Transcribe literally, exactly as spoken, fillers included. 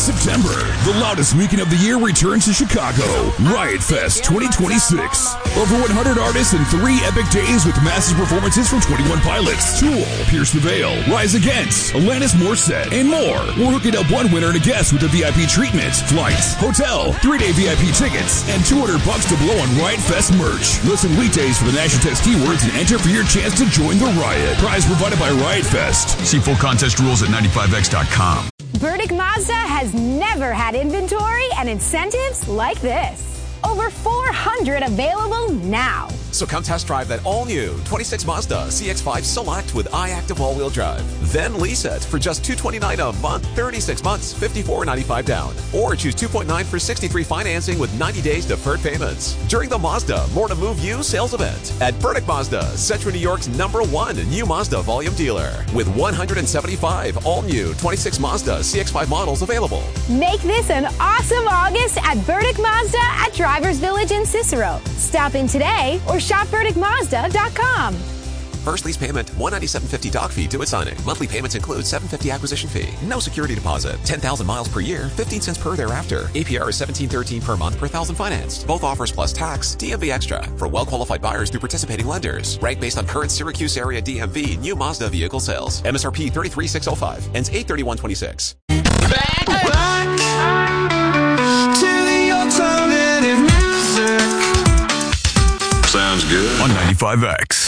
September, the loudest weekend of the year returns to Chicago. Riot Fest twenty twenty-six. Over one hundred artists in three epic days with massive performances from twenty-one Pilots, Tool, Pierce the Veil, Rise Against, Alanis Morissette, and more. We're hooking up one winner and a guest with a V I P treatment, flights, hotel, three-day V I P tickets, and two hundred bucks to blow on Riot Fest merch. Listen weekdays for the national text keywords and enter for your chance to join the riot. Prize provided by Riot Fest. See full contest rules at ninety-five x dot com. Burdick Mazda has never had inventory and incentives like this. Over four hundred available now. So come test drive that all-new twenty-six Mazda C X five Select with iActive all-wheel drive. Then lease it for just two hundred twenty-nine dollars a month, thirty-six months, fifty-four ninety-five down. Or choose two point nine for sixty-three financing with ninety days deferred payments. During the Mazda More to Move You sales event at Burdick Mazda, Central New York's number one new Mazda volume dealer. With one hundred seventy-five all-new twenty-six Mazda C X five models available. Make this an awesome August at Burdick Mazda at Drivers Village in Cicero. Stop in today or shop burdick mazda dot com. First lease payment, one hundred ninety-seven fifty doc fee due at signing. Monthly payments include seven hundred fifty acquisition fee. No security deposit. ten thousand miles per year, fifteen cents per thereafter. A P R is seventeen thirteen per month per thousand financed. Both offers plus tax. D M V extra for well-qualified buyers through participating lenders. Ranked based on current Syracuse area D M V new Mazda vehicle sales. M S R P thirty-three thousand six hundred five. Ends eight thirty-one twenty-six. Back, back to the alternative music. Sounds good. On ninety-five X.